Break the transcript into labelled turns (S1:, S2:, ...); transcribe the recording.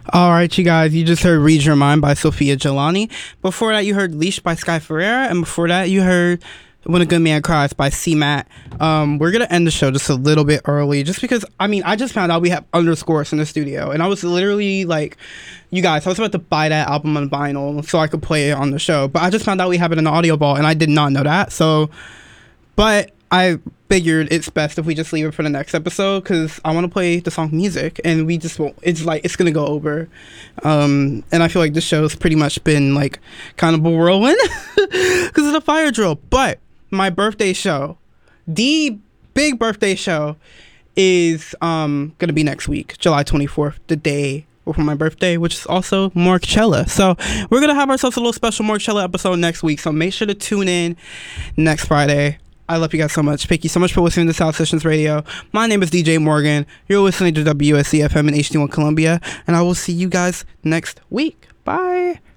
S1: All right, you guys, you just heard Read Your Mind by Sophia Jelani. Before that, you heard Leash by Sky Ferreira. And before that, you heard When a Good Man Cries by C-Matt. We're going to end the show just a little bit early just because, I just found out we have underscores in the studio. And I was literally like, you guys, I was about to buy that album on vinyl so I could play it on the show. But I just found out we have it in the audio vault and I did not know that. But I figured it's best if we just leave it for the next episode because I want to play the song Music and we just won't, it's going to go over. And I feel like this show's pretty much been like kind of a whirlwind because of the fire drill. But my birthday show, the big birthday show, is going to be next week, July 24th, the day before my birthday, which is also Markchella. So we're going to have ourselves a little special Markchella episode next week. So make sure to tune in next Friday. I love you guys so much. Thank you so much for listening to South Sessions Radio. My name is DJ Morgan. You're listening to WSC FM in HD1 Columbia. And I will see you guys next week. Bye.